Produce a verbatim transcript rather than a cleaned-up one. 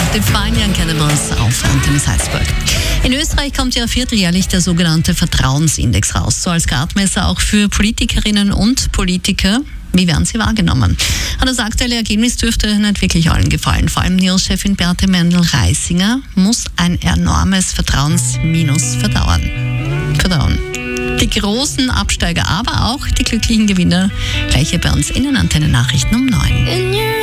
Define Young Cannibals auf Antenne Salzburg. In Österreich kommt ja vierteljährlich der sogenannte Vertrauensindex raus, so als Gradmesser auch für Politikerinnen und Politiker. Wie werden sie wahrgenommen? Und das aktuelle Ergebnis dürfte nicht wirklich allen gefallen. Vor allem N I O S-Chefin Beate Mendel-Reisinger muss ein enormes Vertrauensminus verdauern. verdauen. Die großen Absteiger, aber auch die glücklichen Gewinner. Gleich hier bei uns in den Antenne-Nachrichten um neun.